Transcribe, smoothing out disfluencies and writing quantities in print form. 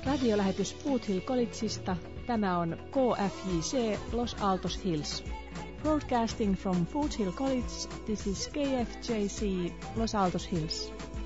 Radiolähetys Foothill Collegeista. Tämä on KFJC Los Altos Hills. Broadcasting from Foothill College, this is KFJC Los Altos Hills.